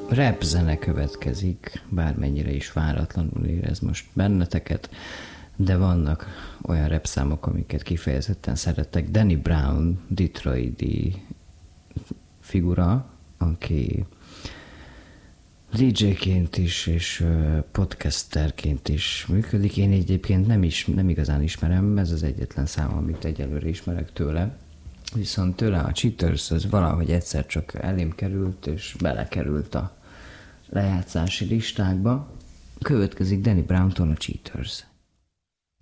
Rap zene következik, bármennyire is váratlanul érez most benneteket, de vannak olyan rap számok, amiket kifejezetten szeretek. Danny Brown, detroiti figura, aki DJ-ként is és podcasterként is működik. Én egyébként nem igazán ismerem, ez az egyetlen szám, amit egyelőre ismerek tőle. Viszont tőle a Cheaters az valahogy egyszer csak elém került, és belekerült a lejátszási listákba. Következik Danny Brown-tól a Cheaters.